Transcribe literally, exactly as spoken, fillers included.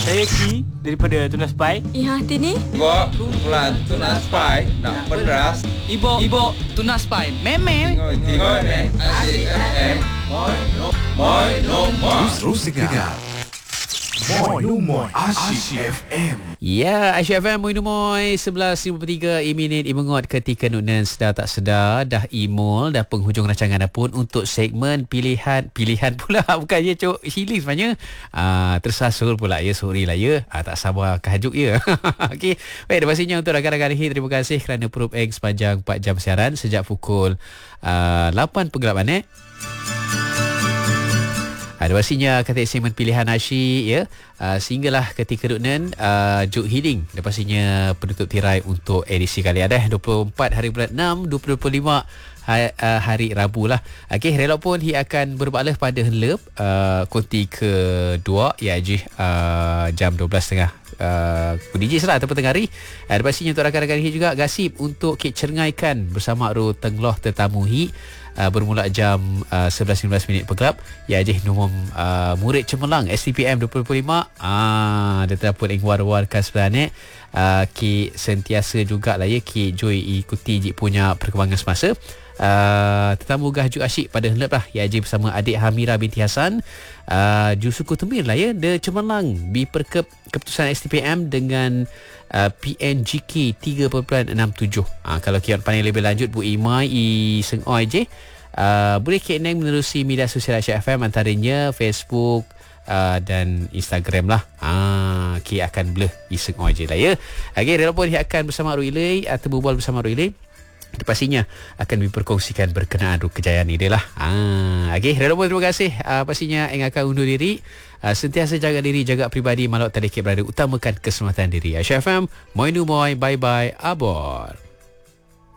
Saya Ki daripada Tunas Pai. Iha Tini. Ibu, kumpulan Tunas Pai nak peras. Ibu, ibu Tunas Pai. Memel. Tengok, tengok ni. Asyik F M. Moi, no, moi, no, moi. Terus dengar. Moi, no, moi. Asyik F M. Ya, Asyik F M, Moi Numoy, sebelas lima puluh tiga minit imengot ketika Nunan sedar tak sedar dah imul dah penghujung rancangan dah pun untuk segmen pilihan pilihan pula bukannya cok healing sebenarnya. Ah, tersasul pula ya, sorry lah ya. Ah, tak sabar kehajuk ya. Okey, baik, dah pastinya untuk rakan-rakan ini terima kasih kerana Perup X sepanjang empat jam siaran sejak pukul uh, lapan penggelapan eh. Ada pastinya kata segmen pilihan Asyik ya. Uh, sehinggalah ketika Duknan uh, Juk Healing. Dan pastinya penutup tirai untuk edisi kali ada dua puluh empat hari bulan enam dua ribu dua puluh lima hari, uh, hari Rabu lah. Okey, relok pun ia akan berbalah pada henlep uh, konti kedua ya Haji uh, jam dua belas tiga puluh Uh, D J salah ataupun tengah hari. Ada uh, pastinya untuk rakan-rakan hi juga gasip untuk kek cernggaikan bersama Ru Tengloh tetamu hi uh, bermula jam uh, sebelas lima belas minit pegelap. Ya je numum uh, murid cemerlang S T P M dua ribu dua puluh lima. Ah, dia terdapat ing war-warkan sebenarnya. Uh, ki sentiasa jugalah ya ki joy ikuti je punya perkembangan semasa. Uh, tetamu gajuk asyik pada hendak lah ya je bersama adik Hamira binti Hasan. Uh, Jusuku Temir lah ya dia cemerlang bi perkep keputusan S T P M dengan uh, P N G K tiga perpuluhan enam tujuh. Uh, kalau kian pandai lebih lanjut Bu Imai i Sengoi je uh, boleh kena menerusi media sosial Asyik F M antaranya Facebook Uh, dan Instagram lah. Ah, Ki akan bleh iseng je lah ya. Okey, rela pun dia akan bersama Ruilay atau berbual bersama Ruilay. Pastinya akan diperkongsikan berkenaan ru kejayaan ni dia lah. Ah, okey, rela pun terima kasih. Uh, pastinya yang akan undur diri. Uh, sentiasa jaga diri, jaga pribadi, malak tadikit berada, utamakan keselamatan diri. Asyik F M, Moi Nu Moi, bye bye, abor.